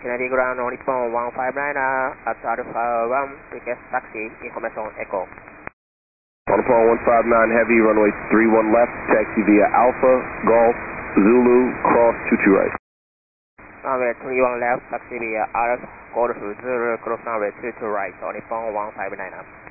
Kennedy ground, Nippon 159 at Alpha 1, request taxi, information echo. Nippon 159 Heavy, runway 31 left, taxi via Alpha, Golf, Zulu, cross 22 right. Runway 31 left, taxi via Alpha, Golf, Zulu, cross runway 22 right, Nippon 159.